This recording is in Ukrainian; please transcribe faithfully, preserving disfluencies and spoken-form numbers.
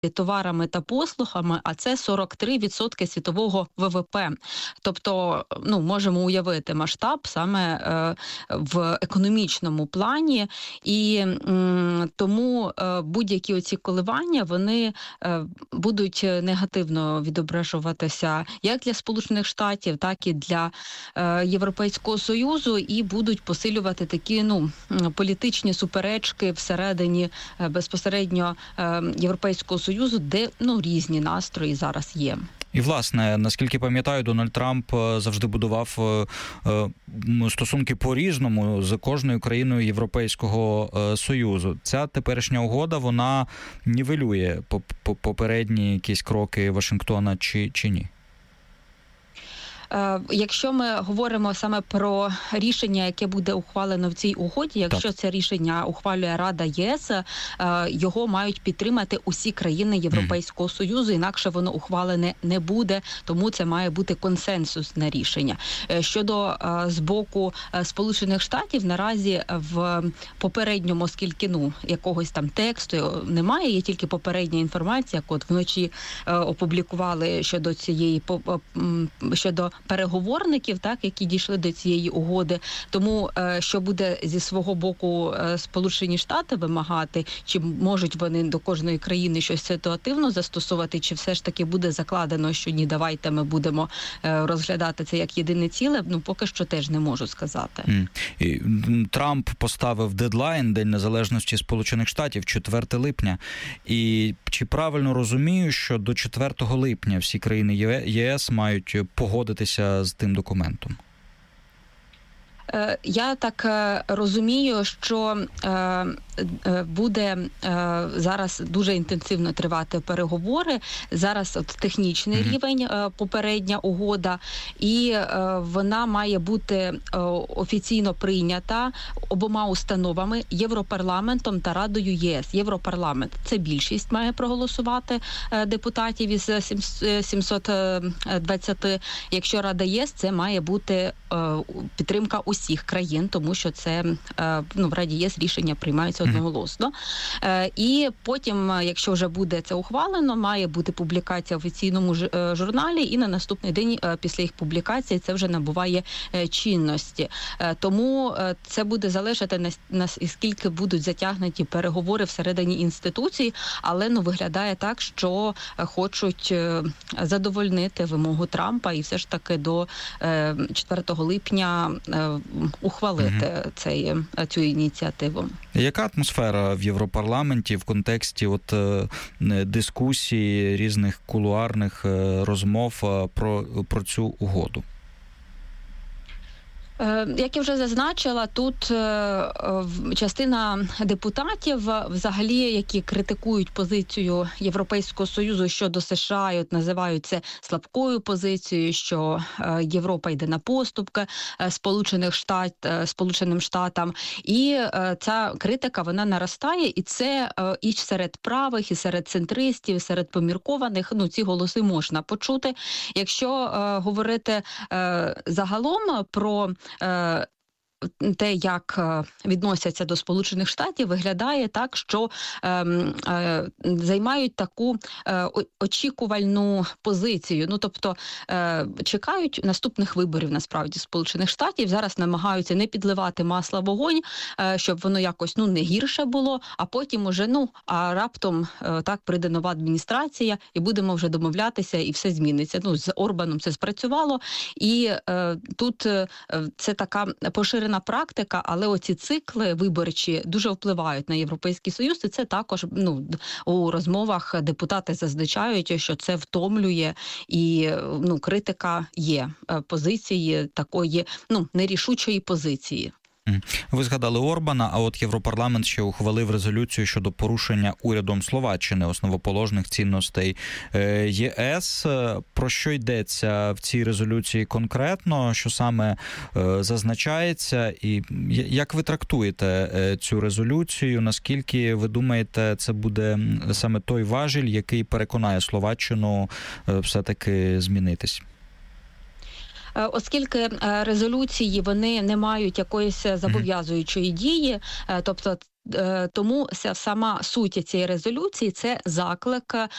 товарами та послугами, а це сорок три відсотки світового ВВП. Тобто, ну, можемо уявити масштаб саме е, в економічному плані, і м, тому е, будь-які оці коливання, вони е, будуть негативно відображуватися як для Сполучених Штатів, так і для е, Європейського Союзу, і будуть посилювати такі, ну, політичні суперечки всередині е, безпосередньо е, Європейського Союзу, Союзу, де, ну, різні настрої зараз є. І, власне, наскільки пам'ятаю, Дональд Трамп завжди будував стосунки по-різному з кожною країною Європейського Союзу. Ця теперішня угода, вона нівелює попередні якісь кроки Вашингтона чи, чи ні? Якщо ми говоримо саме про рішення, яке буде ухвалено в цій угоді, якщо так. це рішення ухвалює Рада ЄС, його мають підтримати усі країни Європейського mm. Союзу, інакше воно ухвалене не буде, тому це має бути консенсусне рішення. Щодо з боку Сполучених Штатів, наразі в попередньому, оскільки, ну, якогось там тексту немає, є тільки попередня інформація, як от вночі опублікували щодо цієї, щодо переговорників, так, які дійшли до цієї угоди. Тому, що буде зі свого боку Сполучені Штати вимагати, чи можуть вони до кожної країни щось ситуативно застосувати, чи все ж таки буде закладено, що ні, давайте ми будемо розглядати це як єдине ціле, ну, поки що теж не можу сказати. Mm. І Трамп поставив дедлайн, День Незалежності Сполучених Штатів, четверте липня. І чи правильно розумію, що до четвертого липня всі країни ЄС мають погодитися з тим документом? Я так розумію, що буде зараз дуже інтенсивно тривати переговори. Зараз от технічний mm-hmm. рівень, попередня угода, і вона має бути офіційно прийнята обома установами, Європарламентом та Радою ЄС. Європарламент – це більшість має проголосувати депутатів із сімсот двадцяти. Якщо Рада ЄС, це має бути підтримка усіх всіх країн, тому що це, ну, в Раді ЄС рішення приймаються одноголосно. Mm-hmm. І потім, якщо вже буде це ухвалено, має бути публікація в офіційному журналі, і на наступний день після їх публікації це вже набуває чинності. Тому це буде залежати наскільки будуть затягнуті переговори всередині інституцій, але, ну, виглядає так, що хочуть задовольнити вимогу Трампа і все ж таки до четвертого липня ухвалити mm-hmm. цей, цю ініціативу. Яка атмосфера в Європарламенті в контексті от дискусій, різних кулуарних розмов про, про цю угоду? Як я вже зазначила, тут частина депутатів, взагалі, які критикують позицію Європейського Союзу щодо США, і от називають це слабкою позицією, що Європа йде на поступки Сполучених Штат, Сполученим Штатам. І ця критика, вона наростає, і це і серед правих, і серед центристів, і серед поміркованих, ну, ці голоси можна почути. Якщо говорити загалом про те, як відносяться до Сполучених Штатів, виглядає так, що е, е, займають таку е, очікувальну позицію. Ну, тобто, е, чекають наступних виборів, насправді, Сполучених Штатів. Зараз намагаються не підливати масла в вогонь, е, щоб воно якось, ну, не гірше було, а потім уже, ну, а раптом е, так прийде нова адміністрація, і будемо вже домовлятися, і все зміниться. Ну, з Орбаном це спрацювало, і е, тут е, це така поширена практика, але оці цикли виборчі дуже впливають на Європейський Союз, і це також, ну, у розмовах депутати зазначають, що це втомлює, і, ну, критика є позиції такої, ну, нерішучої позиції. Ви згадали Орбана, а от Європарламент ще ухвалив резолюцію щодо порушення урядом Словаччини основоположних цінностей ЄС. Про що йдеться в цій резолюції конкретно, що саме зазначається, і як ви трактуєте цю резолюцію? Наскільки, ви думаєте, це буде саме той важіль, який переконає Словаччину все-таки змінитись? Оскільки резолюції, вони не мають якоїсь зобов'язуючої дії, тобто тому сама суть цієї резолюції – це заклик